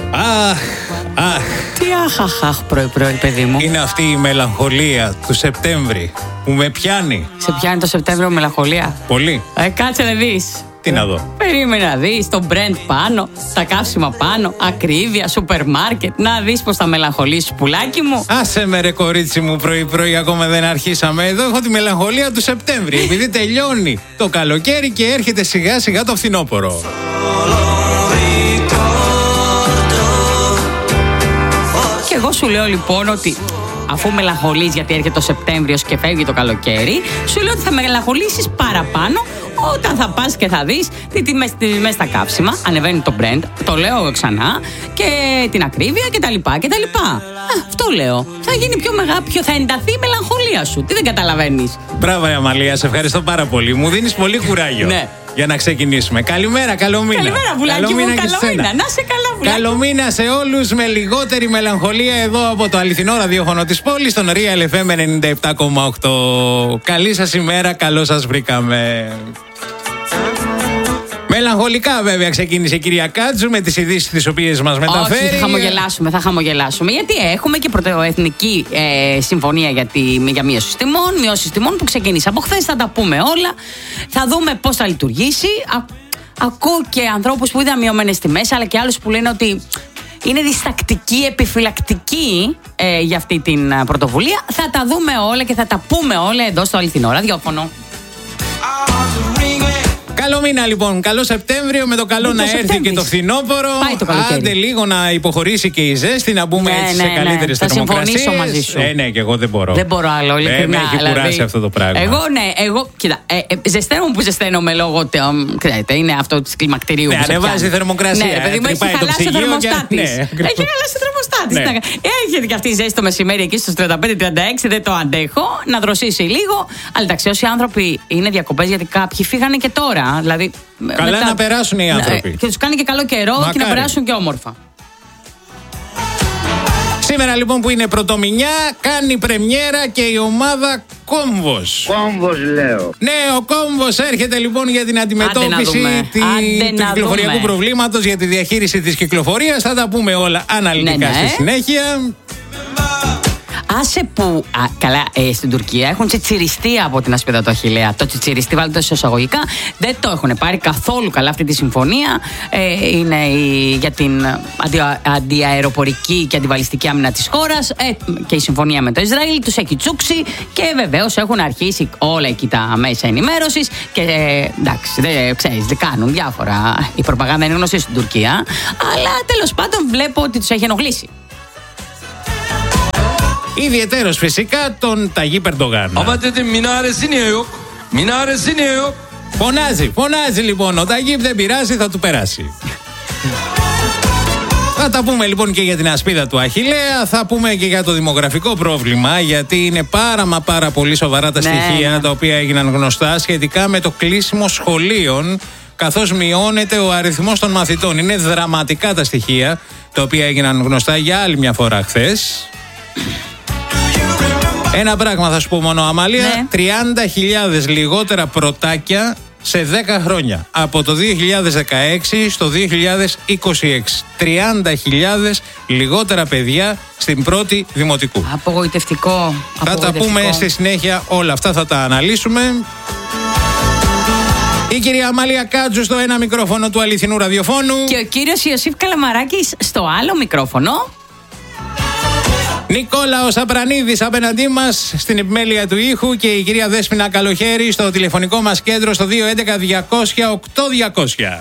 Τι αχαχαχ πρωί-πρωί, παιδί μου. Είναι αυτή η μελαγχολία του Σεπτέμβρη που με πιάνει. Σε πιάνει το Σεπτέμβριο μελαγχολία? Πολύ. Κάτσε να δεις. Τι να δω. Περίμενε να δεις το brand πάνω, τα καύσιμα πάνω, ακρίβεια, σούπερ μάρκετ. Να δεις πως θα μελαγχολήσεις, πουλάκι μου. Άσε με ρε κορίτσι μου, πρωί-πρωί ακόμα δεν αρχίσαμε. Εδώ έχω τη μελαγχολία του Σεπτέμβρη. Επειδή τελειώνει το καλοκαίρι και έρχεται σιγά σιγά το φθινόπωρο. Και εγώ σου λέω λοιπόν ότι αφού μελαγχολείς γιατί έρχεται το Σεπτέμβριος και φεύγει το καλοκαίρι, σου λέω ότι θα μελαγχολήσεις παραπάνω όταν θα πας και θα δεις τι τιμές στα καύσιμα, ανεβαίνει το brand, το λέω ξανά, και την ακρίβεια κτλ. Αυτό λέω. Θα γίνει πιο θα ενταθεί η μελαγχολία σου. Τι δεν καταλαβαίνεις? Μπράβο, Αμαλία, σε ευχαριστώ πάρα πολύ. Μου δίνεις πολύ κουράγιο. Ναι. Για να ξεκινήσουμε. Καλημέρα, καλό μήνα. Καλημέρα, πουλάκι μου, καλό μήνα. Να σε καλά, πουλάκι. Καλό μήνα σε όλους, με λιγότερη μελαγχολία εδώ από το αληθινό ραδιόφωνο της πόλης, στον Real FM 97,8. Καλή σας ημέρα, καλώς σας βρήκαμε. Μελαγχολικά βέβαια ξεκίνησε η κυρία Κάτζου με τις ειδήσεις τις οποίες μας μεταφέρει. Όχι, θα χαμογελάσουμε. Γιατί έχουμε και πρωτοεθνική συμφωνία για μειώσεις τιμών που ξεκίνησε από χθες. Θα τα πούμε όλα. Θα δούμε πώς θα λειτουργήσει. Ακούω και ανθρώπους που είδαν μειωμένες τιμές, αλλά και άλλους που λένε ότι είναι διστακτικοί, επιφυλακτικοί για αυτή την πρωτοβουλία. Θα τα δούμε όλα και θα τα πούμε όλα εδώ στο αληθινό ραδιόφωνο. Καλό μήνα λοιπόν, καλό Σεπτέμβριο, με το καλό να έρθει και το φθινόπωρο. Άντε λίγο να υποχωρήσει και η ζέστη, να μπούμε έτσι σε καλύτερες θερμοκρασίες. Θα συμφωνήσω μαζί σου. Ναι, και εγώ δεν μπορώ. Δεν μπορώ άλλο, ειλικρινά. Με έχει κουράσει αυτό το πράγμα. Εγώ, κοίτα, ζεσταίνομαι που ζεσταίνομαι λόγω, ξέρετε, είναι αυτό της κλιμακτηρίου. Ναι, ανεβάζει θερμοκρασία. Ναι, παιδί μου, έχει χαλάσει ο θερμοστάτης. Έχει χαλάσει ο θερμοστάτης. Έρχεται και αυτή η ζέστη το μεσημέρι εκεί στους 35-36, δεν το αντέχω, να δροσίσει λίγο. Αλλά εντάξει, όσοι άνθρωποι είναι διακοπές, γιατί κάποιοι φύγανε και τώρα. Δηλαδή, καλά να περάσουν οι άνθρωποι. Και τους κάνει και καλό καιρό. Μακάρι. Και να περάσουν και όμορφα. Σήμερα λοιπόν που είναι πρωτομηνιά, κάνει πρεμιέρα και η ομάδα Κόμβος. Κόμβος λέω. Ναι, ο Κόμβος έρχεται λοιπόν για την αντιμετώπιση του κυκλοφοριακού προβλήματος, για τη διαχείριση της κυκλοφορίας. Θα τα πούμε όλα αναλυτικά στη συνέχεια. Άσε που. Καλά, στην Τουρκία έχουν τσιτσιριστεί από την ασπίδα του Αχιλλέα. Το τσιτσιριστεί, βάλτε το σε εισαγωγικά. Δεν το έχουν πάρει καθόλου καλά αυτή τη συμφωνία. Είναι για την αντιαεροπορική και αντιβαλιστική άμυνα της χώρας. Και η συμφωνία με το Ισραήλ τους έχει τσούξει. Και βεβαίως έχουν αρχίσει όλα εκεί τα μέσα ενημέρωσης. Και εντάξει, ξέρεις, κάνουν διάφορα. Η προπαγάνδα είναι γνωστή στην Τουρκία. Αλλά τέλος πάντων βλέπω ότι τους έχει ενοχλήσει. Ιδιαιτέρως φυσικά τον Ταγί Ερντογάν. Φωνάζει λοιπόν ο Ταγί, δεν πειράζει, θα του περάσει. Θα τα πούμε λοιπόν και για την ασπίδα του Αχιλλέα, θα πούμε και για το δημογραφικό πρόβλημα, γιατί είναι πάρα πολύ σοβαρά τα στοιχεία τα οποία έγιναν γνωστά σχετικά με το κλείσιμο σχολείων, καθώς μειώνεται ο αριθμός των μαθητών. Είναι δραματικά τα στοιχεία τα οποία έγιναν γνωστά για άλλη μια φορά χθες. Ένα πράγμα θα σου πω μόνο, Αμαλία. 30.000 λιγότερα πρωτάκια σε 10 χρόνια. Από το 2016 στο 2026. 30.000 λιγότερα παιδιά στην πρώτη δημοτικού. Απογοητευτικό. Θα τα πούμε στη συνέχεια όλα αυτά, θα τα αναλύσουμε. Η κυρία Αμαλία Κάτζου στο ένα μικρόφωνο του αληθινού ραδιοφώνου. Και ο κύριος Ιωσήφ Καλαμαράκης στο άλλο μικρόφωνο. Νικόλαος Απρανίδης απέναντί μας στην επιμέλεια του ήχου και η κυρία Δέσποινα Καλοχέρη στο τηλεφωνικό μας κέντρο στο 211-200-8200.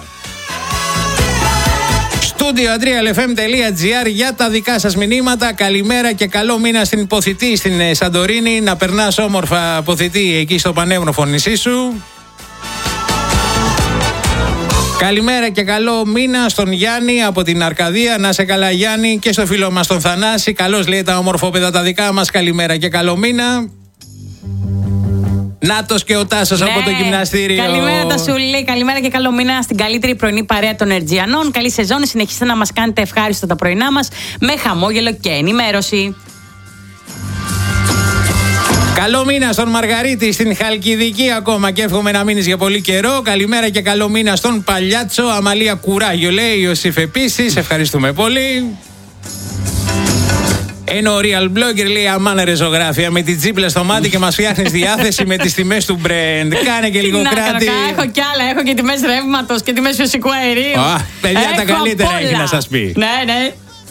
Στούντιο adrialfm.gr για τα δικά σας μηνύματα. Καλημέρα και καλό μήνα στην Ποθητή, στην Σαντορίνη. Να περνάς όμορφα, Ποθητή, εκεί στο πανέμορφο νησί σου. Καλημέρα και καλό μήνα στον Γιάννη από την Αρκαδία. Να σε καλά, Γιάννη, και στο φίλο μας τον Θανάση. Καλώς λέει τα ομορφόπεδα τα δικά μας. Καλημέρα και καλό μήνα. Νάτος και ο Τάσος από το γυμναστήριο. Καλημέρα τα Σουλή, καλημέρα και καλό μήνα στην καλύτερη πρωινή παρέα των Ερτζιανών. Καλή σεζόν, συνεχίστε να μας κάνετε ευχάριστο τα πρωινά μας με χαμόγελο και ενημέρωση. Καλό μήνα στον Μαργαρίτη στην Χαλκιδική ακόμα και εύχομαι να μείνεις για πολύ καιρό. Καλημέρα και καλό μήνα στον Παλιάτσο. Αμαλία Κουράγιο λέει, Ιωσήφ επίσης. Ευχαριστούμε πολύ. Ενώ ο Real Blogger λέει αμάνα ρε ζωγράφια με την τσίπλα στο μάτι και μας φτιάχνεις διάθεση με τις τιμές του Brent. Κάνε και λίγο κράτη. Έχω κι άλλα, έχω και τιμές ρεύματος και τιμές φυσικού αερίου. Παιδιά τα καλύτερα έχει να σας πει. Ναι.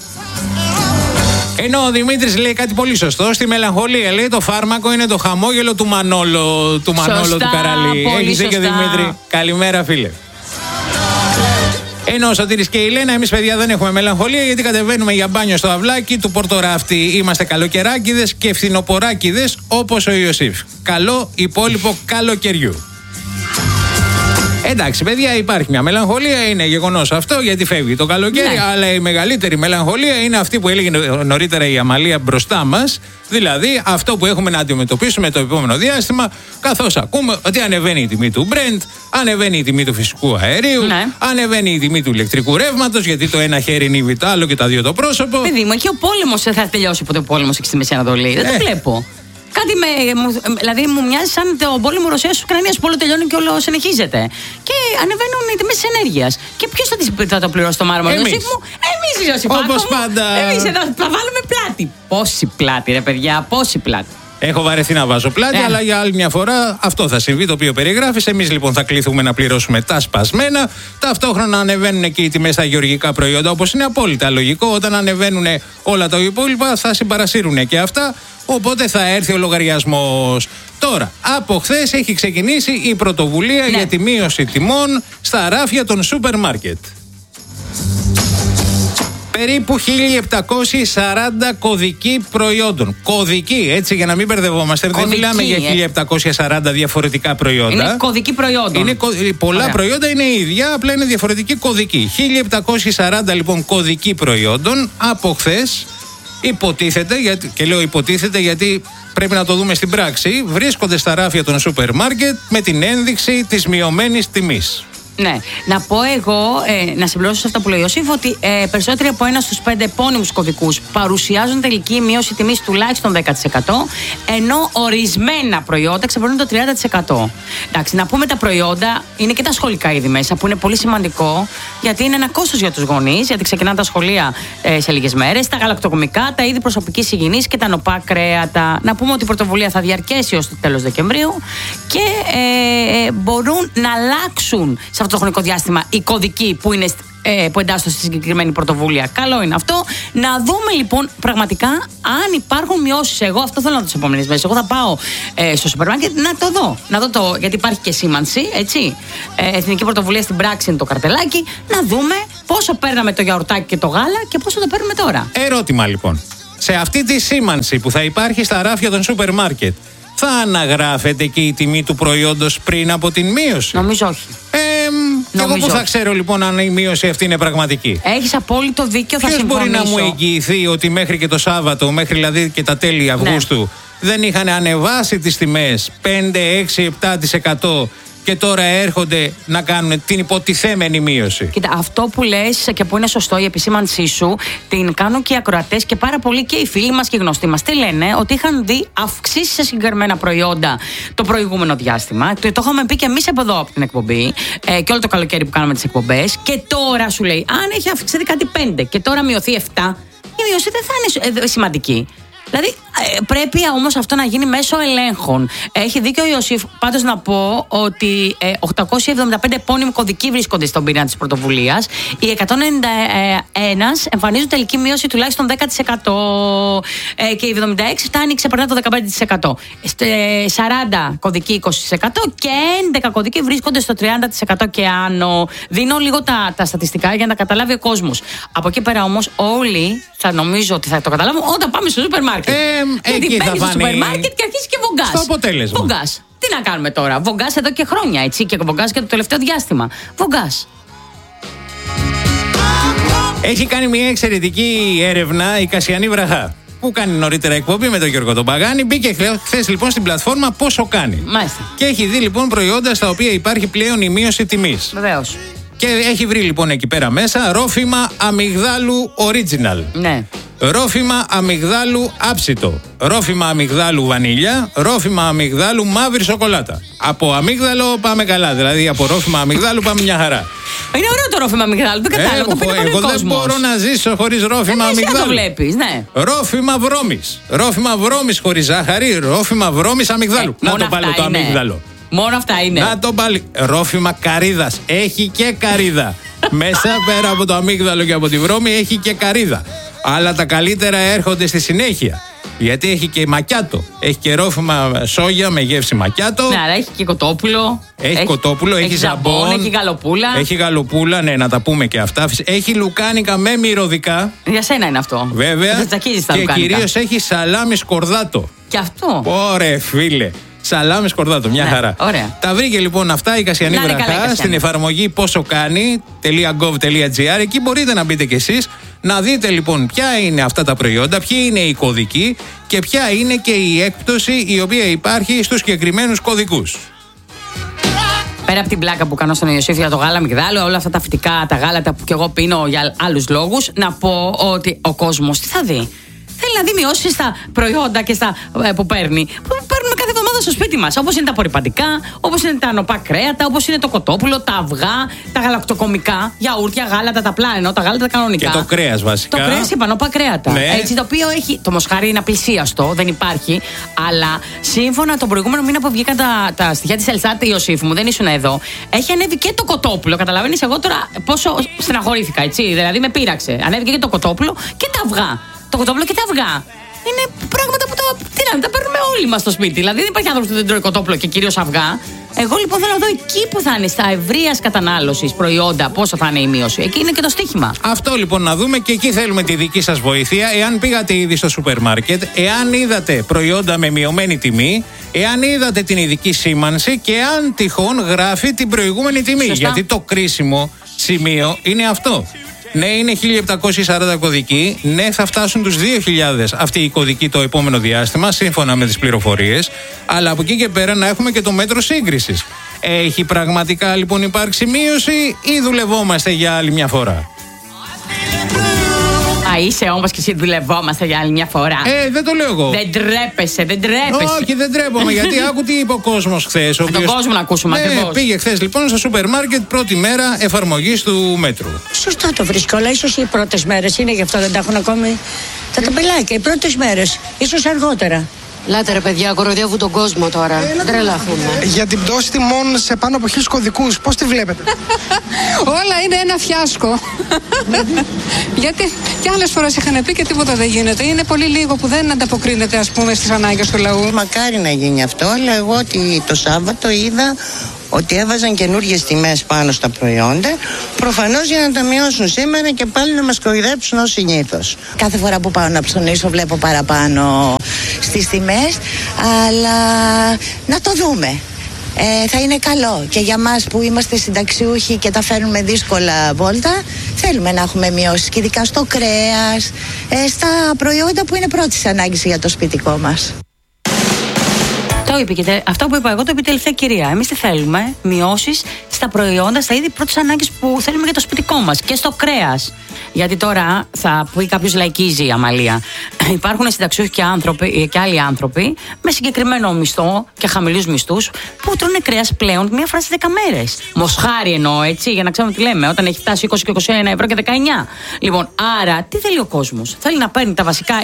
Ενώ ο Δημήτρης λέει κάτι πολύ σωστό. Στη μελαγχολία λέει το φάρμακο είναι το χαμόγελο του Μανόλο του Καραλή. Έχεις δίκιο Δημήτρη. Καλημέρα φίλε. Ενώ ο Σωτήρης και η Λένα, εμείς παιδιά δεν έχουμε μελαγχολία γιατί κατεβαίνουμε για μπάνιο στο αυλάκι του Πορτοράφτη. Είμαστε καλοκαιράκηδες και φθινοποράκηδες όπως ο Ιωσήφ. Καλό υπόλοιπο καλοκαιριού. Εντάξει, παιδιά, υπάρχει μια μελαγχολία, είναι γεγονός αυτό γιατί φεύγει το καλοκαίρι. Ναι. Αλλά η μεγαλύτερη μελαγχολία είναι αυτή που έλεγε νωρίτερα η Αμαλία μπροστά μας. Δηλαδή, αυτό που έχουμε να αντιμετωπίσουμε το επόμενο διάστημα, καθώς ακούμε ότι ανεβαίνει η τιμή του Brent, ανεβαίνει η τιμή του φυσικού αερίου, ναι. Ανεβαίνει η τιμή του ηλεκτρικού ρεύματος, γιατί το ένα χέρι είναι το άλλο και τα δύο το πρόσωπο. Παιδί μου, και ο πόλεμος θα τελειώσει ποτέ ο πόλεμος εκεί στη Μέση Ανατολή. Δεν το βλέπω. Κάτι δηλαδή μου μοιάζει σαν το πόλεμο Ρωσίας-Ουκρανίας που όλο τελειώνει και όλο συνεχίζεται. Και ανεβαίνουν οι τιμές της ενέργειας. Και ποιος θα το πληρώσει το μάρμαρο, Ιωσήφ μου? Εμείς, Ιωσήφ. Όπως πάντα. Εμείς εδώ θα βάλουμε πλάτη. Πόση πλάτη, ρε παιδιά, πόση πλάτη. Έχω βαρεθεί να βάζω πλάτη, αλλά για άλλη μια φορά αυτό θα συμβεί το οποίο περιγράφεις. Εμείς λοιπόν θα κληθούμε να πληρώσουμε τα σπασμένα. Ταυτόχρονα ανεβαίνουν και οι τιμές στα γεωργικά προϊόντα, όπως είναι απόλυτα λογικό. Όταν ανεβαίνουν όλα τα υπόλοιπα, θα συμπαρασύρουν και αυτά. Οπότε θα έρθει ο λογαριασμός. Τώρα, από χθες έχει ξεκινήσει η πρωτοβουλία για τη μείωση τιμών στα ράφια των σούπερ μάρκετ. Περίπου 1.740 κωδικοί προϊόντων. Κωδικοί, έτσι, για να μην μπερδευόμαστε. Δεν μιλάμε για 1.740 διαφορετικά προϊόντα. Είναι κωδικοί προϊόντων. Πολλά προϊόντα είναι ίδια, απλά είναι διαφορετική κωδική. 1.740 λοιπόν κωδικοί προϊόντων από χθες υποτίθεται, και λέω υποτίθεται γιατί πρέπει να το δούμε στην πράξη, βρίσκονται στα ράφια των σούπερ μάρκετ με την ένδειξη της μειωμένης τιμής. Ναι, να πω εγώ, να συμπληρώσω σε αυτά που λέει ο Ιωσήφ, ότι περισσότεροι από 1 στους 5 επώνυμους κωδικούς παρουσιάζουν τελική μείωση τιμής τουλάχιστον 10%, ενώ ορισμένα προϊόντα ξεπερνούν το 30%. Εντάξει, να πούμε τα προϊόντα, είναι και τα σχολικά είδη μέσα, που είναι πολύ σημαντικό, γιατί είναι ένα κόστος για τους γονείς, γιατί ξεκινάνε τα σχολεία σε λίγες μέρες, τα γαλακτοκομικά, τα είδη προσωπικής υγιεινής και τα νοπά κρέατα. Να πούμε ότι η πρωτοβουλία θα διαρκέσει ως το τέλος Δεκεμβρίου και μπορούν να αλλάξουν σε αυτό το χρονικό διάστημα οι κωδικοί που εντάσσονται στη συγκεκριμένη πρωτοβουλία. Καλό είναι αυτό. Να δούμε λοιπόν πραγματικά αν υπάρχουν μειώσεις. Εγώ αυτό θέλω να δω τις επόμενες μέρες. Εγώ θα πάω στο σούπερ μάρκετ να δω γιατί υπάρχει και σήμανση, έτσι. Εθνική πρωτοβουλία στην πράξη είναι το καρτελάκι. Να δούμε πόσο παίρναμε το γιαουρτάκι και το γάλα και πόσο το παίρνουμε τώρα. Ερώτημα λοιπόν. Σε αυτή τη σήμανση που θα υπάρχει στα ράφια των σούπερ μάρκετ, θα αναγράφεται και η τιμή του προϊόντος πριν από την μείωση? Νομίζω όχι. Εγώ που θα ξέρω λοιπόν αν η μείωση αυτή είναι πραγματική? Έχεις απόλυτο δίκιο, θα συμφωνήσω. Ποιος μπορεί να μου εγγυηθεί ότι μέχρι και το Σάββατο, μέχρι δηλαδή και τα τέλη Αυγούστου, δεν είχαν ανεβάσει τις τιμές 5, 6, 7% και τώρα έρχονται να κάνουν την υποτιθέμενη μείωση? Κοίτα, αυτό που λες και που είναι σωστό, η επισήμανσή σου, την κάνουν και οι ακροατές και πάρα πολλοί και οι φίλοι μας και οι γνωστοί μας. Τι λένε? Ότι είχαν δει αυξήσεις σε συγκεκριμένα προϊόντα το προηγούμενο διάστημα. Το είχαμε πει και εμείς από εδώ από την εκπομπή και όλο το καλοκαίρι που κάναμε τις εκπομπές. Και τώρα σου λέει, αν έχει αυξηθεί κάτι 5 και τώρα μειωθεί 7, η μείωση δεν θα είναι σημαντική. Δηλαδή πρέπει όμως αυτό να γίνει μέσω ελέγχων. Έχει δίκιο ο Ιωσήφ. Πάντως να πω ότι 875 επώνυμοι κωδικοί βρίσκονται στον πυρήνα της πρωτοβουλίας. Οι 191 εμφανίζουν τελική μείωση τουλάχιστον 10% και οι 76 φτάνει ξεπερνά το 15%. 40 κωδικοί 20% και 11 κωδικοί βρίσκονται στο 30% και άνω. Δίνω λίγο τα στατιστικά για να τα καταλάβει ο κόσμος. Από εκεί πέρα όμως όλοι θα νομίζω ότι θα το καταλάβουν όταν πάμε στο σούπερ μάρκετ. Γιατί μπαίνεις στο σούπερ μάρκετ και αρχίζει και βογκάς. Στο αποτέλεσμα. Βογκάς. Τι να κάνουμε τώρα? Βογκάς εδώ και χρόνια, έτσι, και βογκάς και το τελευταίο διάστημα. Βογκάς. Έχει κάνει μια εξαιρετική έρευνα η Κασιανή Βραχά, που κάνει νωρίτερα εκπομπή με τον Γιώργο τον Παγάνη. Μπήκε χθες λοιπόν στην πλατφόρμα πόσο κάνει. Μάλιστα. Και έχει δει λοιπόν προϊόντα στα οποία υπάρχει πλέον η μείωση τιμής. Βεβαίως. Και έχει βρει λοιπόν εκεί πέρα μέσα ρόφημα αμυγδάλου original. Ναι. Ρόφημα αμυγδάλου άψητο. Ρόφημα αμυγδάλου βανίλια. Ρόφημα αμυγδάλου μαύρη σοκολάτα. Από αμύγδαλο πάμε καλά. Δηλαδή από ρόφημα αμυγδάλου πάμε μια χαρά. Είναι ωραίο το ρόφημα αμυγδάλου. Δεν κατάλαβα. Το πήρε εγώ δεν μπορώ να ζήσω χωρίς ρόφημα αμυγδάλου. Το βλέπεις, ναι. Ρόφημα βρώμης. Ρόφημα βρώμης χωρίς ζάχαρη. Ρόφημα βρώμης αμυγδάλου. Να το πάλι το αμύγδαλο. Μόνο αυτά είναι. Να το πάλι. Ρόφημα καρύδας. Έχει και καρύδα. Μέσα πέρα από το αμύγδαλο και από τη βρώμη έχει και καρύδα. Αλλά τα καλύτερα έρχονται στη συνέχεια. Γιατί έχει και μακιάτο. Έχει και ρόφημα σόγια με γεύση μακιάτο. Ναι, αλλά έχει και κοτόπουλο. Έχει κοτόπουλο, έχει ζαμπόν. Έχει γαλοπούλα. Έχει γαλοπούλα, ναι, να τα πούμε και αυτά. Έχει λουκάνικα με μυρωδικά. Για σένα είναι αυτό. Βέβαια. Και κυρίως έχει σαλάμι σκορδάτο. Και αυτό. Ωρε φίλε. Σαλάμι σκορδάτο, μια χαρά. Ωραία. Τα βρήκε λοιπόν αυτά η Κασιανή Βραχά στην εφαρμογή πόσο κάνει.gov.gr. Εκεί μπορείτε να μπείτε κι εσείς να δείτε λοιπόν ποια είναι αυτά τα προϊόντα, ποιοι είναι οι κωδικοί και ποια είναι και η έκπτωση η οποία υπάρχει στους συγκεκριμένους κωδικούς. Πέρα από την πλάκα που κάνω στον Ιωσήφ για το γάλα αμυγδάλου, όλα αυτά τα φυτικά, τα γάλατα που κι εγώ πίνω για άλλους λόγους, να πω ότι ο κόσμος τι θα δει. Θέλει να δει μειώσεις στα προϊόντα και στα που παίρνει. Που παίρνουμε κάθε εβδομάδα στο σπίτι μας. Όπως είναι τα απορριπαντικά, όπως είναι τα νοπά κρέατα, όπως είναι το κοτόπουλο, τα αυγά, τα γαλακτοκομικά, γιαούρτια, γάλατα, τα απλά ενώ τα γάλατα τα κανονικά. Και το κρέας βασικά. Το κρέας είπα, νοπά κρέατα. Ναι. Έτσι, το οποίο έχει. Το μοσχάρι είναι απλησίαστο, δεν υπάρχει. Αλλά σύμφωνα τον προηγούμενο μήνα που βγήκαν τα στοιχεία της Ελσάτ, Ιωσήφ μου, δεν ήσουν εδώ, έχει ανέβει και το κοτόπουλο. Καταλαβαίνεις εγώ τώρα πόσο στεναχωρήθηκα, έτσι. Δηλαδή με πείραξε. Ανέβηκε και το κοτόπουλο και τα αυγά. Το κοτόπουλο και τα αυγά. Είναι πράγματα που τα παίρνουμε όλοι μας στο σπίτι. Δηλαδή δεν υπάρχει άνθρωπος που δεν τρώει κοτόπουλο και κυρίως αυγά. Εγώ λοιπόν θέλω να δω εκεί που θα είναι, στα ευρείας κατανάλωσης προϊόντα, πόσο θα είναι η μείωση. Εκεί είναι και το στοίχημα. Αυτό λοιπόν να δούμε και εκεί θέλουμε τη δική σας βοήθεια. Εάν πήγατε ήδη στο σούπερ μάρκετ, εάν είδατε προϊόντα με μειωμένη τιμή, εάν είδατε την ειδική σήμανση και αν τυχόν γράφει την προηγούμενη τιμή. Σωστά. Γιατί το κρίσιμο σημείο είναι αυτό. Ναι, είναι 1740 κωδικοί. Ναι, θα φτάσουν τους 2.000 αυτοί οι κωδικοί το επόμενο διάστημα, σύμφωνα με τις πληροφορίες. Αλλά από εκεί και πέρα να έχουμε και το μέτρο σύγκρισης. Έχει πραγματικά λοιπόν υπάρξει μείωση ή δουλευόμαστε για άλλη μια φορά? Α, είσαι όμως και εσύ δουλευόμαστε για άλλη μια φορά. Δεν το λέω εγώ. Δεν τρέπεσαι. Όχι, δεν τρέπομαι, γιατί άκου τι είπε ο κόσμος χθες. Τον κόσμο να ακούσουμε ακριβώς. Πήγε χθες λοιπόν στο σούπερ μάρκετ, πρώτη μέρα εφαρμογής του μέτρου. Σωστά το βρίσκω, αλλά ίσως οι πρώτες μέρες είναι, γι' αυτό δεν τα έχουν ακόμη τα ταμπελάκια. Οι πρώτες μέρες, ίσως αργότερα. Λάτε ρε παιδιά, κοροϊδεύουν τον κόσμο τώρα. Τρελαθούμε. Για την πτώση τιμών σε πάνω από 1.000 κωδικούς, πώς τη βλέπετε? Όλα είναι ένα φιάσκο. Γιατί και άλλες φορές είχαν πει και τίποτα δεν γίνεται. Είναι πολύ λίγο που δεν ανταποκρίνεται, ας πούμε, στις ανάγκες του λαού. Μακάρι να γίνει αυτό, αλλά εγώ το Σάββατο είδα ότι έβαζαν καινούργιες τιμές πάνω στα προϊόντα, προφανώς για να τα μειώσουν σήμερα και πάλι να μας κοροϊδέψουν ως συνήθως. Κάθε φορά που πάω να ψωνίσω βλέπω παραπάνω στις τιμές, αλλά να το δούμε. Θα είναι καλό και για μας που είμαστε συνταξιούχοι και τα φέρνουμε δύσκολα βόλτα, θέλουμε να έχουμε μειώσεις και ειδικά στο κρέας, στα προϊόντα που είναι πρώτης ανάγκης για το σπιτικό μας. Το είπε και αυτό που είπα εγώ το είπε η τελευταία κυρία. Εμείς τι θέλουμε? Μειώσεις στα προϊόντα, στα είδη πρώτης ανάγκης που θέλουμε για το σπιτικό μας και στο κρέας. Γιατί τώρα θα πει κάποιος λαϊκίζει, Αμαλία. Υπάρχουν συνταξιούχοι και άλλοι άνθρωποι με συγκεκριμένο μισθό και χαμηλούς μισθούς που τρώνε κρέας πλέον μία φορά στις 10 μέρες. Μοσχάρι εννοώ, έτσι, για να ξέρουμε τι λέμε, όταν έχει φτάσει 20 και 21 ευρώ και 19. Λοιπόν, άρα τι θέλει ο κόσμος? Θέλει να παίρνει τα βασικά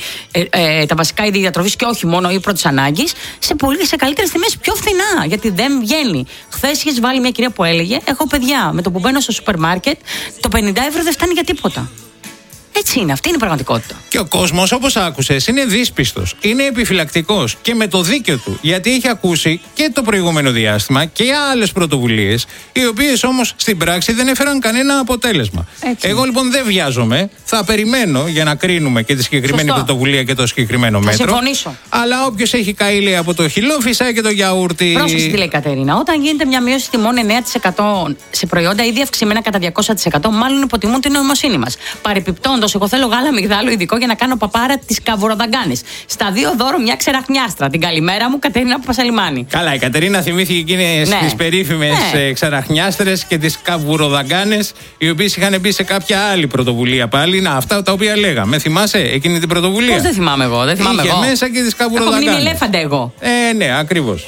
είδη διατροφής και όχι μόνο ή πρώτης ανάγκης σε καλύτερες τιμές, πιο φθηνά. Γιατί δεν βγαίνει. Χθες είχες βάλει μια κυρία που έλεγε: έχω παιδιά. Με το που μπαίνω στο σούπερ μάρκετ, το 50 ευρώ δεν φτάνει για τίποτα. Έτσι είναι, αυτή είναι η πραγματικότητα. Και ο κόσμος, όπως άκουσες, είναι δύσπιστος, είναι επιφυλακτικός και με το δίκιο του. Γιατί έχει ακούσει και το προηγούμενο διάστημα και άλλες πρωτοβουλίες, οι οποίες όμως στην πράξη δεν έφεραν κανένα αποτέλεσμα. Έτσι. Εγώ λοιπόν δεν βιάζομαι, θα περιμένω για να κρίνουμε και τη συγκεκριμένη πρωτοβουλία και το συγκεκριμένο μέτρο. Συμφωνήσω. Αλλά όποιος έχει καήλει από το χυλό, φυσάει και το γιαούρτι. Πρόσεξε τι λέει η Κατερίνα. Όταν γίνεται μια μείωση τιμών 9% σε προϊόντα ήδη αυξημένα κατά 200%, μάλλον υποτιμούν την νοημοσύνη μας. Παρεπιπτόντως, Καρπός, εγώ θέλω γάλα αμυγδάλου ειδικό για να κάνω παπάρα τις καβουροδαγκάνες. Στα 2 δώρο μια ξεραχνιάστρα. Την καλημέρα μου, Κατερίνα από Πασαλιμάνη. Καλά, η Κατερίνα θυμήθηκε εκείνες τις περίφημες ξεραχνιάστρες και τις καβουροδαγκάνες, οι οποίες είχαν μπει σε κάποια άλλη πρωτοβουλία πάλι. Να, αυτά τα οποία λέγαμε. Θυμάσαι εκείνη την πρωτοβουλία? Πώς δεν θυμάμαι εγώ, δεν θυμάμαι Είχε εγώ. μέσα και τις καβουροδαγκάνες. Έχω μείνει ελέφαντα εγώ. Ναι, ακριβώς.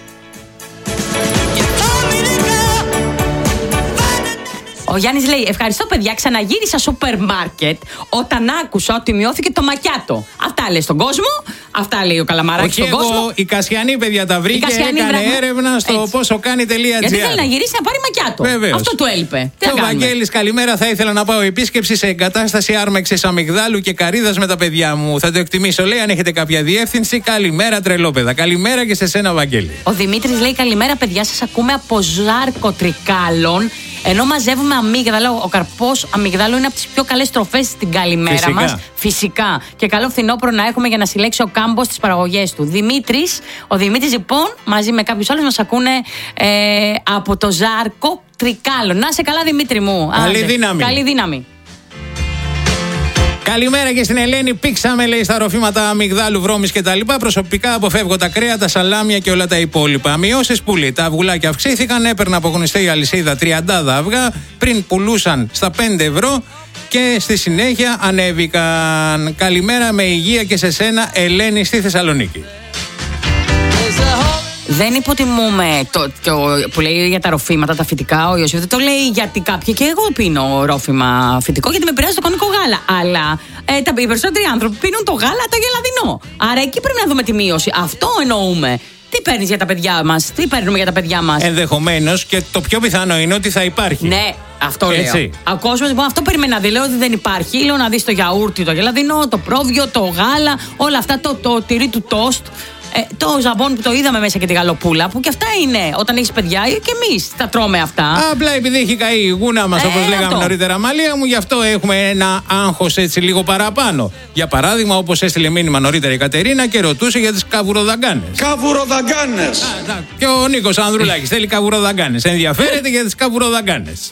Ο Γιάννης λέει: ευχαριστώ, παιδιά. Ξαναγύρισα σούπερ μάρκετ όταν άκουσα ότι μειώθηκε το μακιάτο. Αυτά λέει στον κόσμο. Αυτά λέει ο Καλαμαράκης στον κόσμο. Η Κασιανή, παιδιά, τα βρήκε. Έκανε έρευνα στο πόσο κάνει.gr. Γιατί θέλει να γυρίσει να πάρει μακιάτο. Βεβαίως. Αυτό του έλειπε. Και ο Βαγγέλης, καλημέρα. Θα ήθελα να πάω επίσκεψη σε εγκατάσταση άρμεξης αμυγδάλου και καρύδας με τα παιδιά μου. Θα το εκτιμήσω, λέει, αν έχετε κάποια διεύθυνση. Καλημέρα, τρελόπαιδα. Καλημέρα και σε σένα, Βαγγέλη. Ο Δημήτρης λέει: καλημέρα, παιδιά. Σας ακούμε από Ζάρκο Τρικάλων. Ενώ μαζεύουμε αμύγδαλο, ο καρπός αμυγδάλου είναι από τις πιο καλές τροφές στην καλημέρα μας. Φυσικά. Και καλό φθινόπωρο να έχουμε για να συλλέξει ο κάμπος τις παραγωγές του. Ο Δημήτρης λοιπόν, μαζί με κάποιους άλλους, μας ακούνε από το Ζάρκο Τρικάλων. Να σε καλά, Δημήτρη μου. Καλή δύναμη. Καλή δύναμη. Καλημέρα και στην Ελένη. Πήξαμε, λέει, στα ροφήματα αμυγδάλου, βρώμης κτλ. Προσωπικά αποφεύγω τα κρέα, τα σαλάμια και όλα τα υπόλοιπα. Μειώσεις που λέει, τα αυγουλάκια αυξήθηκαν. Έπαιρνα από γνωστή αλυσίδα 30 αυγά. Πριν πουλούσαν στα 5 ευρώ. Και στη συνέχεια ανέβηκαν. Καλημέρα με υγεία και σε σένα, Ελένη, στη Θεσσαλονίκη. Δεν υποτιμούμε το που λέει για τα ροφήματα, τα φυτικά. Ο Ιωσήφ δεν το λέει γιατί κάποιοι, και εγώ πίνω ρόφημα φυτικό, γιατί με επηρεάζει το κανονικό γάλα. Αλλά οι περισσότεροι άνθρωποι πίνουν το γάλα το γελαδινό. Άρα εκεί πρέπει να δούμε τη μείωση. Αυτό εννοούμε. Τι παίρνεις για τα παιδιά μας, τι παίρνουμε για τα παιδιά μας. Ενδεχομένως, και το πιο πιθανό είναι ότι θα υπάρχει. Ναι, αυτό λέω. Ο κόσμος λοιπόν αυτό περιμένει να δει. Λέω ότι δεν υπάρχει. Λέω να δεις το γιαούρτι, το γελαδινό, το πρόβιο, το γάλα, όλα αυτά, το τυρί του τόστ. Το ζαμπόν που το είδαμε μέσα και τη γαλοπούλα, που και αυτά είναι όταν έχεις παιδιά, και εμείς τα τρώμε αυτά. Απλά επειδή έχει καεί η γούνα μας, όπως λέγαμε νωρίτερα, Μαλία μου, γι' αυτό έχουμε ένα άγχος έτσι λίγο παραπάνω. Για παράδειγμα, όπως έστειλε μήνυμα νωρίτερα η Κατερίνα και ρωτούσε για τις καβουροδαγκάνες. Καβουροδαγκάνες! Και ο Νίκος Ανδρουλάκης θέλει καβουροδαγκάνες. Ενδιαφέρεται για τις καβουροδαγκάνες.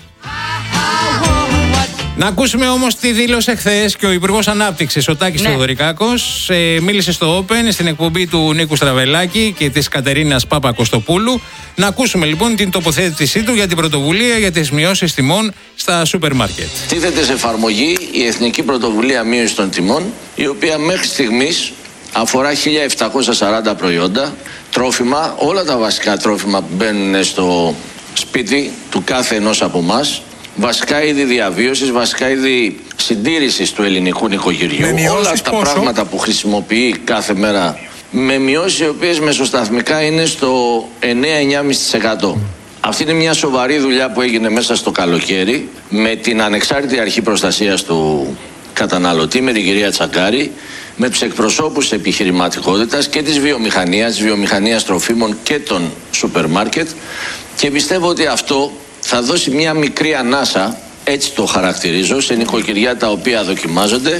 Να ακούσουμε όμως τι δήλωσε χθες και ο Υπουργός Ανάπτυξης, ο Τάκης Θεοδωρικάκος. Μίλησε στο Open στην εκπομπή του Νίκου Στραβελάκη και της Κατερίνας Παπακοστοπούλου. Να ακούσουμε λοιπόν την τοποθέτησή του για την πρωτοβουλία για τις μειώσεις τιμών στα σούπερ μάρκετ. Τίθεται σε εφαρμογή η Εθνική Πρωτοβουλία Μείωσης των Τιμών, η οποία μέχρι στιγμής αφορά 1.740 προϊόντα, τρόφιμα, όλα τα βασικά τρόφιμα που μπαίνουν στο σπίτι του κάθε ενός από εμάς. Βασικά είδη διαβίωσης, βασικά είδη συντήρησης του ελληνικού νοικοκυριού. Όλα αυτά τα πράγματα που χρησιμοποιεί κάθε μέρα, με μειώσεις οι οποίες μεσοσταθμικά είναι στο 9-9,5%. Αυτή είναι μια σοβαρή δουλειά που έγινε μέσα στο καλοκαίρι με την ανεξάρτητη αρχή προστασίας του καταναλωτή, με την κυρία Τσακάρη, με τους εκπροσώπους της επιχειρηματικότητας και της βιομηχανίας τροφίμων και των σούπερ μάρκετ, και πιστεύω ότι αυτό θα δώσει μια μικρή ανάσα, έτσι το χαρακτηρίζω, σε νοικοκυριά τα οποία δοκιμάζονται.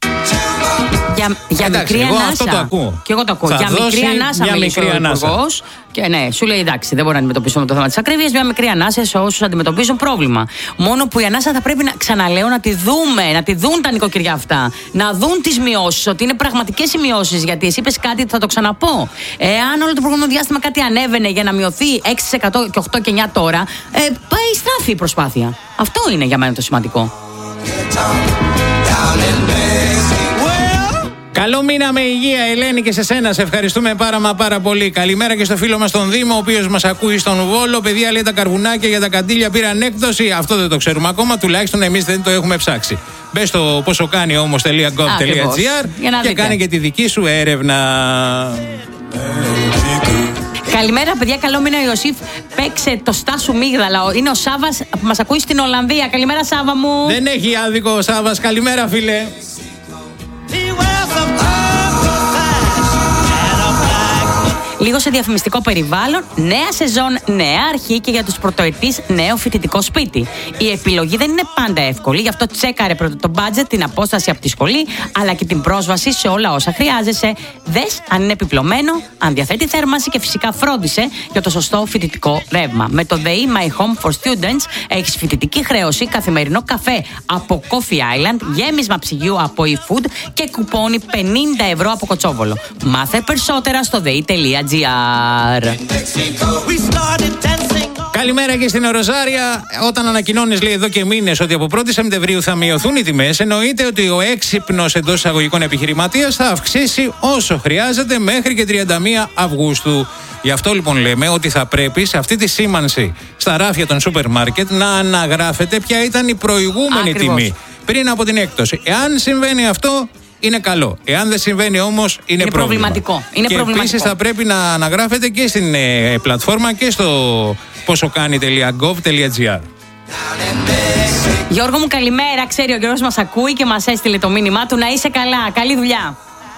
Για εντάξει, μικρή ανάσα. Αυτό το ακούω. Και εγώ το ακούω. Θα για μικρή ανάσα μίλησε ο Υπουργός. Και ναι, σου λέει εντάξει, δεν μπορούμε να αντιμετωπίσουμε το θέμα της ακρίβειας. Μια μικρή ανάσα σε όσους αντιμετωπίζουν πρόβλημα. Μόνο που η ανάσα θα πρέπει να, ξαναλέω, να τη δούμε, να τη δουν τα νοικοκυριά αυτά. Να δουν τις μειώσεις, ότι είναι πραγματικές οι μειώσεις. Γιατί εσύ είπες κάτι, θα το ξαναπώ. Εάν όλο το προηγούμενο διάστημα κάτι ανέβαινε για να μειωθεί 6% και 8 και 9 τώρα, πάει στράφη η προσπάθεια. Αυτό είναι για μένα το σημαντικό. Καλό μήνα με υγεία, Ελένη, και σε σένα. Σε ευχαριστούμε πάρα πολύ. Καλημέρα και στο φίλο μας τον Δήμο, ο οποίος μας ακούει στον Βόλο. Παιδιά, λέει, τα καρβουνάκια για τα καντήλια πήραν έκδοση. Αυτό δεν το ξέρουμε ακόμα, τουλάχιστον εμείς δεν το έχουμε ψάξει. Μπες στο ποσοκάνει.gov.gr και κάνε και τη δική σου έρευνα. Καλημέρα, παιδιά. Καλό μήνα, Ιωσήφ. Παίξε το Στάσου Μίγδαλα. Είναι ο Σάβας που μας ακούει στην Ολλανδία. Καλημέρα, Σάβα μου. Δεν έχει άδικο ο Σάβας. Καλημέρα, φίλε. Λίγο σε διαφημιστικό περιβάλλον, νέα σεζόν, νέα αρχή και για τους πρωτοετής νέο φοιτητικό σπίτι. Η επιλογή δεν είναι πάντα εύκολη, γι' αυτό τσέκαρε πρώτα το budget, την απόσταση από τη σχολή, αλλά και την πρόσβαση σε όλα όσα χρειάζεσαι. Δες αν είναι επιπλωμένο, αν διαθέτει θέρμανση και φυσικά φρόντισε για το σωστό φοιτητικό ρεύμα. Με το ΔΕΗ My Home for Students έχεις φοιτητική χρέωση, καθημερινό καφέ από Coffee Island, γέμισμα ψυγείου από eFood και κουπόνι 50€ από Κοτσόβολο. Μάθε περισσότερα στο dei.gr. Καλημέρα και στην Ροζάρια. Όταν ανακοινώνεις, λέει, εδώ και μήνες ότι από 1η Σεπτεμβρίου θα μειωθούν οι τιμές, εννοείται ότι ο έξυπνος εντός εισαγωγικών επιχειρηματίας θα αυξήσει όσο χρειάζεται μέχρι και 31 Αυγούστου. Γι' αυτό λοιπόν λέμε ότι θα πρέπει σε αυτή τη σήμανση στα ράφια των σούπερ μάρκετ να αναγράφεται ποια ήταν η προηγούμενη τιμή πριν από την έκπτωση. Εάν συμβαίνει αυτό, είναι καλό. Εάν δεν συμβαίνει όμως, είναι προβληματικό. Και επίσης θα πρέπει να αναγράφεται και στην πλατφόρμα και στο ποσοκάνει.gov.gr. Γιώργο μου, καλημέρα. Ξέρει ο Γιώργος μας ακούει και μας έστειλε το μήνυμά του. Να είσαι καλά. Καλή δουλειά.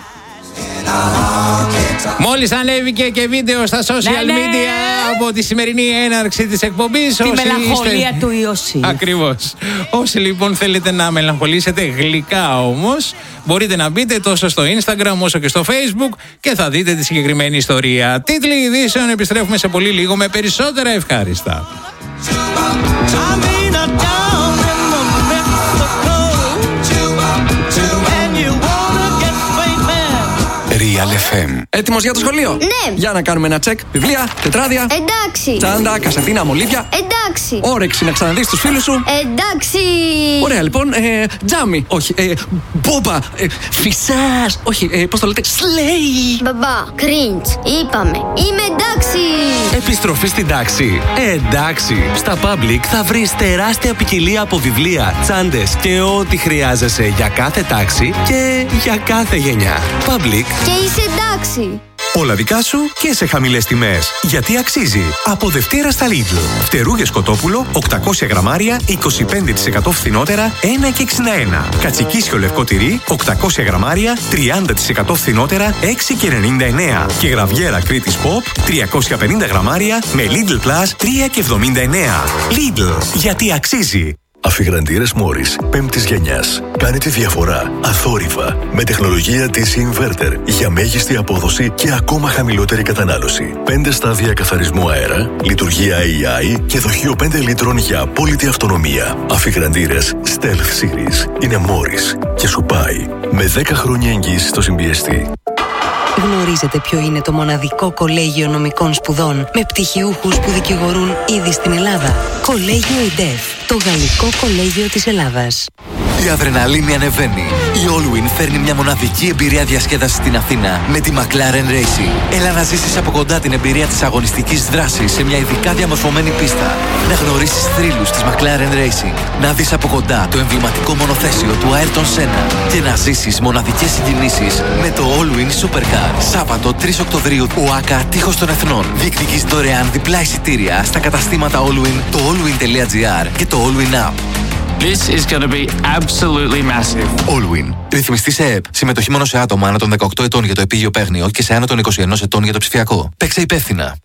Μόλις ανέβηκε και βίντεο στα social media από τη σημερινή έναρξη της εκπομπής. Τη μελαγχολία του Ιωσή. Ακριβώς. Όσοι λοιπόν θέλετε να μελαγχολήσετε γλυκά όμως, μπορείτε να μπείτε τόσο στο Instagram όσο και στο Facebook και θα δείτε τη συγκεκριμένη ιστορία. Τίτλοι ειδήσεων, επιστρέφουμε σε πολύ λίγο με περισσότερα ευχάριστα. Real FM. Έτοιμος για το σχολείο? Ναι. Για να κάνουμε ένα τσεκ. Βιβλία, τετράδια. Εντάξει. Τσάντα, κασετίνα, μολύβια. Εντάξει. Όρεξη να ξαναδείς τους φίλους σου. Εντάξει. Ωραία, λοιπόν. Τζάμι. Όχι. Μπόμπα. Φυσάς. Όχι. Πώς το λέτε? Σλέι. Μπαμπά. Κριντς. Είπαμε. Είμαι εντάξει. Επιστροφή στην τάξη. Εντάξει. Στα Public θα βρεις τεράστια ποικιλία από βιβλία, τσάντες και ό,τι χρειάζεσαι για κάθε τάξη και για κάθε γενιά. Public. Και είσαι εντάξει. Όλα δικά σου και σε χαμηλές τιμές. Γιατί αξίζει. Από Δευτέρα στα Lidl. Φτερούγες κοτόπουλο 800 γραμμάρια 25% φθηνότερα 1,61. Κατσικίσιο λευκό τυρί 800 γραμμάρια 30% φθηνότερα 6,99. Και γραβιέρα Κρήτης Pop 350 γραμμάρια με Lidl Plus 3,79. Lidl. Γιατί αξίζει. Αφιγραντήρες Μόρις 5ης γενιάς. Κάνει τη διαφορά αθόρυβα με τεχνολογία DC Inverter για μέγιστη απόδοση και ακόμα χαμηλότερη κατανάλωση. 5 στάδια καθαρισμού αέρα, λειτουργία AI και δοχείο 5 λίτρων για απόλυτη αυτονομία. Αφιγραντήρες Stealth Series είναι Μόρις και σου πάει με 10 χρόνια εγγύηση στο συμπιεστή. Γνωρίζετε ποιο είναι το μοναδικό κολέγιο νομικών σπουδών με πτυχιούχους που δικηγορούν ήδη στην Ελλάδα? Κολέγιο ΕΝΤΕΦ, το γαλλικό κολέγιο της Ελλάδας. Η αδρεναλίνη ανεβαίνει. Η Allwin φέρνει μια μοναδική εμπειρία διασκέδασης στην Αθήνα με τη McLaren Racing. Έλα να ζήσεις από κοντά την εμπειρία της αγωνιστικής δράσης σε μια ειδικά διαμορφωμένη πίστα. Να γνωρίσεις θρύλους της McLaren Racing. Να δεις από κοντά το εμβληματικό μονοθέσιο του Ayrton Senna. Και να ζήσεις μοναδικές συγκινήσεις με το Allwin Supercar. Σάββατο 3 Οκτωβρίου, ΟΑΚΑ Τείχος των Εθνών. Διεκδικείς δωρεάν διπλά εισιτήρια στα καταστήματα Allwin, το allwin.gr και το Allwin App. This is going to be absolutely massive. Allwin. Ρυθμιστή σε ΕΕΠ. Συμμετοχή μόνο σε άτομα άνω των 18 ετών για το επίγειο παίγνιο και σε άνω των 21 ετών για το ψηφιακό. Παίξε υπεύθυνα.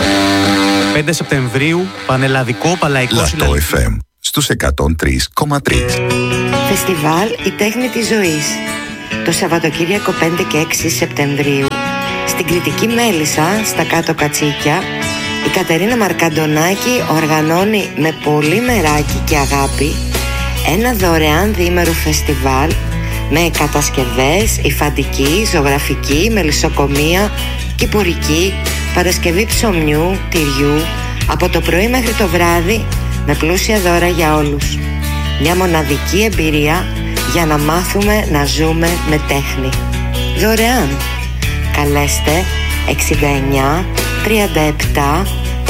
5 Σεπτεμβρίου, Πανελλαδικό Παλαϊκό Λατό FM στους 103,3. Φεστιβάλ Η Τέχνη της Ζωής. Το Σαββατοκύριακο 5 και 6 Σεπτεμβρίου στην Κρητική Μέλισσα, στα Κάτω Κατσίκια, η Κατερίνα Μαρκαντονάκη οργανώνει με πολύ μεράκι και αγάπη ένα δωρεάν διήμερο φεστιβάλ με κατασκευές, υφαντική, ζωγραφική, μελισσοκομεία, κυπουρική, παρασκευή ψωμιού, τυριού, από το πρωί μέχρι το βράδυ με πλούσια δώρα για όλους. Μια μοναδική εμπειρία για να μάθουμε να ζούμε με τέχνη. Δωρεάν. Καλέστε 69 37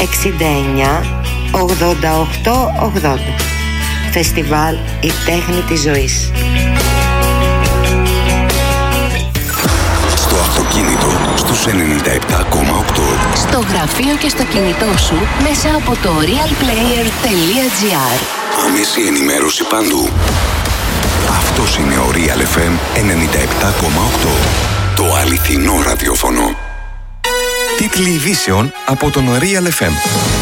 69 88 80. Φεστιβάλ Η Τέχνη της Ζωής. Στο αυτοκίνητο στους 97,8. Στο γραφείο και στο κινητό σου μέσα από το realplayer.gr. Άμεση ενημέρωση παντού. Αυτός είναι ο Real FM 97,8. Το αληθινό ραδιόφωνο. Τίτλοι ειδήσεων από τον Real FM.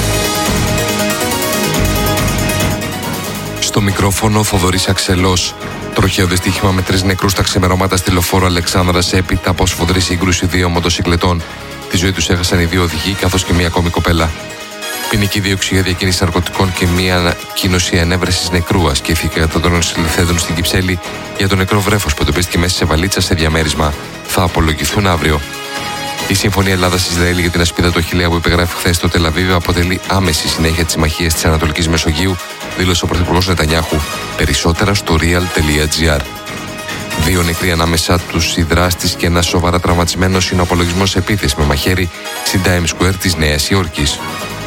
Στο μικρόφωνο Θοδωρής Αξελός. Τροχαίο δυστύχημα με 3 νεκρούς στα ξημερώματα στη λεωφόρο Αλεξάνδρας έπειτα από σφοδρή σύγκρουση 2 μοτοσυκλετών. Τη ζωή τους έχασαν οι 2 οδηγοί καθώς και μια ακόμη κοπέλα. Ποινική δίωξη για διακίνηση ναρκωτικών και μια ανακοίνωση ανέβρεσης νεκρού ασκήθηκε κατά των συλληφθέντων στην Κυψέλη για το νεκρό βρέφος που εντοπίστηκε μέσα σε βαλίτσα σε διαμέρισμα. Θα απολογηθούν αύριο. Η Συμφωνία Ελλάδα-Ισραήλ για την ασπίδα του Αχιλλέα που υπεγράφει χθες στο Τελαβίβ αποτελεί άμεση συνέχεια της συμμαχίας της Ανατολικής Μεσογείου, δήλωσε ο Πρωθυπουργός Νετανιάχου. Περισσότερα στο real.gr. 2 νεκροί ανάμεσά τους οι δράστες και ένας σοβαρά τραυματισμένος είναι ο απολογισμός επίθεσης με μαχαίρι στην Times Square της Νέας Υόρκης.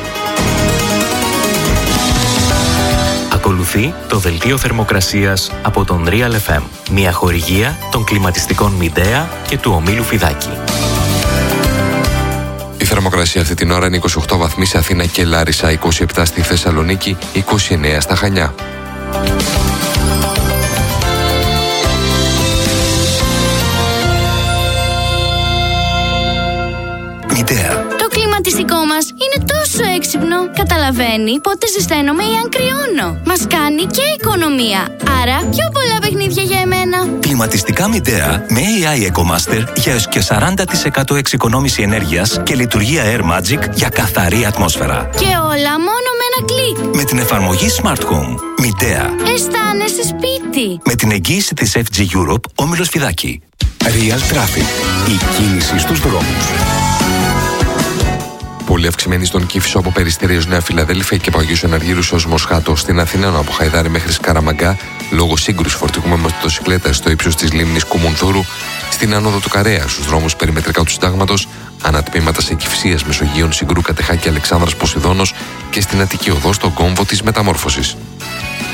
Ακολουθεί το δελτίο θερμοκρασίας από τον Real FM. Μια χορηγία των κλιματιστικών Midea και του ομίλου Φιδάκη. Η θερμοκρασία αυτή την ώρα είναι 28 βαθμοί σε Αθήνα και Λάρισα, 27 στη Θεσσαλονίκη, 29 στα Χανιά. Midea. Το κλιματιστικό μας είναι τόσο έξυπνο. Καταλαβαίνει πότε ζεσταίνομαι ή αν κρυώνω. Μας κάνει και οικονομία. Άρα πιο πολλά παιχνίδια για εμένα. Κλιματιστικά Midea με AI EcoMaster για έως και 40% εξοικονόμηση ενέργειας και λειτουργία Air Magic για καθαρή ατμόσφαιρα. Και όλα μόνο με ένα κλικ. Με την εφαρμογή Smart Home. Midea. Αισθάνεσαι σπίτι. Με την εγγύηση της FG Europe, όμιλος Φιδάκη. Real Traffic. Η κίνηση στους δρόμους. Πολύ αυξημένη στον Κήφισο από Περιστερίως Νέα Φιλαδέλφια και Παγίους Εναργύρους ως Μοσχάτο. Στην Αθήνα από Χαϊδάρη μέχρι Σκαραμαγκά λόγω σύγκρουση φορτηγού με μοτοσυκλέτα στο ύψος της λίμνης Κουμουνθούρου. Στην άνοδο του Καρέα στους δρόμους περιμετρικά του Συντάγματος. Ανατμήματα σε Κυφσίας Μεσογείων Συγκρού Κατεχάκη Αλεξάνδρας Ποσειδώνος και στην Αττική Οδό στον κόμβο της Μεταμόρφωσης.